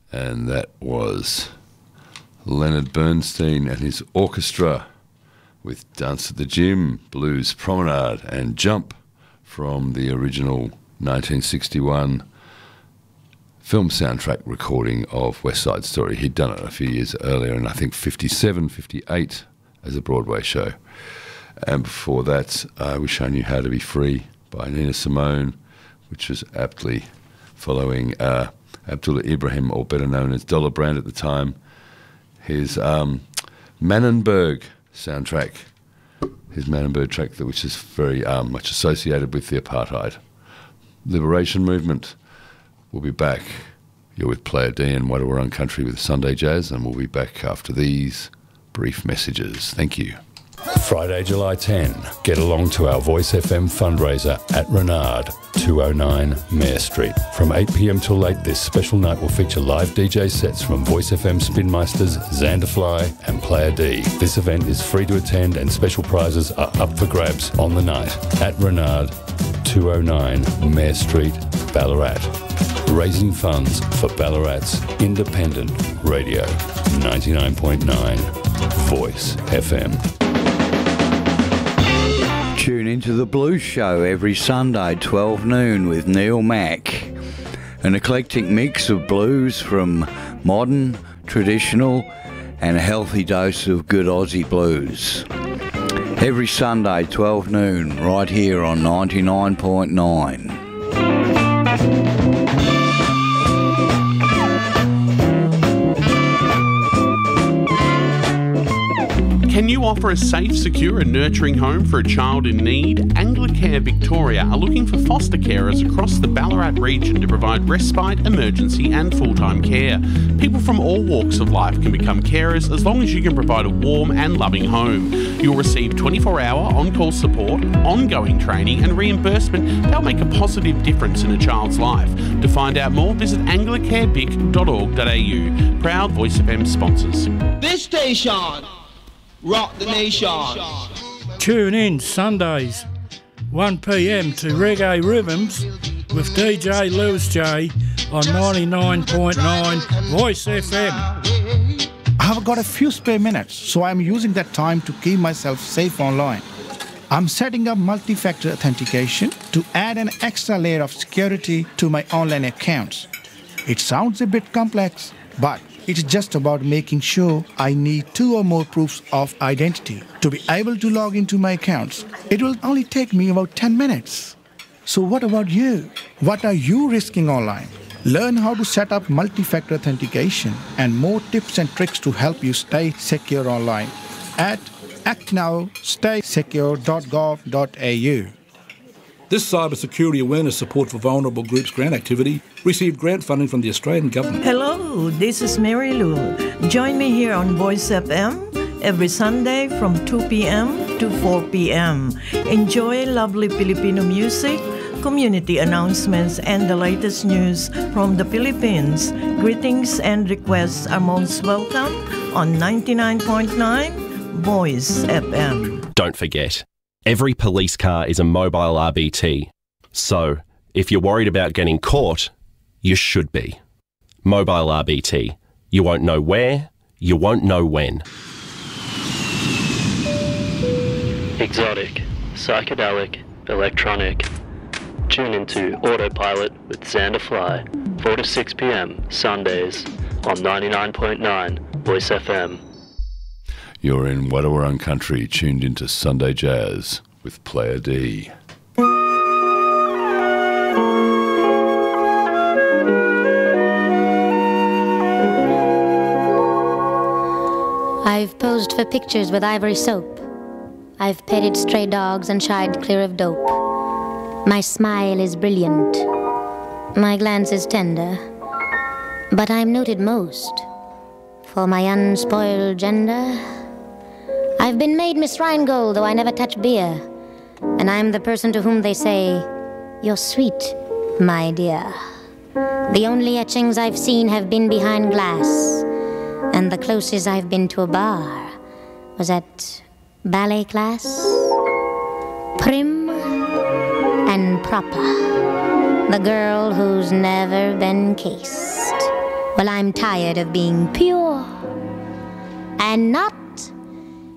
And that was Leonard Bernstein and his orchestra with Dance at the Gym, Blues Promenade and Jump from the original 1961 film soundtrack recording of West Side Story. He'd done it a few years earlier in, I think, 57, 58 as a Broadway show. And before that, we've shown you How to Be Free by Nina Simone, which was aptly following Abdullah Ibrahim, or better known as Dollar Brand at the time, his Mannenberg soundtrack, his Mannenberg track, which is very much associated with the apartheid liberation movement. We'll be back. You're with Player D and Wadawurrung Country with Sunday Jazz, and we'll be back after these brief messages. Thank you. Friday, July 10, get along to our Voice FM fundraiser at Renard, 209 Mare Street. From 8 p.m. till late, this special night will feature live DJ sets from Voice FM Spinmeisters, Xanderfly and Player D. This event is free to attend and special prizes are up for grabs on the night at Renard, 209 Mare Street, Ballarat. Raising funds for Ballarat's independent radio, 99.9 Voice FM. Tune into The Blues Show every Sunday, 12 noon with Neil Mack. An eclectic mix of blues from modern, traditional and a healthy dose of good Aussie blues. Every Sunday, 12 noon, right here on 99.9. Can you offer a safe, secure and nurturing home for a child in need? Anglicare Victoria are looking for foster carers across the Ballarat region to provide respite, emergency and full-time care. People from all walks of life can become carers as long as you can provide a warm and loving home. You'll receive 24-hour on-call support, ongoing training and reimbursement that'll make a positive difference in a child's life. To find out more, visit anglicarevic.org.au. Proud Voice FM sponsors. This station, rock the nation. Tune in Sundays, 1 p.m. to Reggae Rhythms with DJ Lewis J on 99.9 Voice FM. I have got a few spare minutes, so I'm using that time to keep myself safe online. I'm setting up multi-factor authentication to add an extra layer of security to my online accounts. It sounds a bit complex, but it's just about making sure I need 2 or more proofs of identity to be able to log into my accounts. It will only take me about 10 minutes. So what about you? What are you risking online? Learn how to set up multi-factor authentication and more tips and tricks to help you stay secure online at actnowstaysecure.gov.au. This cybersecurity awareness support for vulnerable groups grant activity received grant funding from the Australian Government. Hello, this is Mary Lou. Join me here on Voice FM every Sunday from 2 p.m. to 4 p.m. Enjoy lovely Filipino music, community announcements, and the latest news from the Philippines. Greetings and requests are most welcome on 99.9 Voice FM. Don't forget, every police car is a mobile RBT. So, if you're worried about getting caught, you should be. Mobile RBT. You won't know where, you won't know when. Exotic, psychedelic, electronic. Tune into Autopilot with Xander Fly, 4 to 6 p.m. Sundays on 99.9 Voice FM. You're in Wadawurrung Country, tuned into Sunday Jazz with Player D. I've posed for pictures with ivory soap. I've petted stray dogs and shied clear of dope. My smile is brilliant. My glance is tender. But I'm noted most for my unspoiled gender. I've been made Miss Rheingold, though I never touch beer. And I'm the person to whom they say, "You're sweet, my dear." The only etchings I've seen have been behind glass. And the closest I've been to a bar was at ballet class. Prim and proper. The girl who's never been cased Well, I'm tired of being pure and not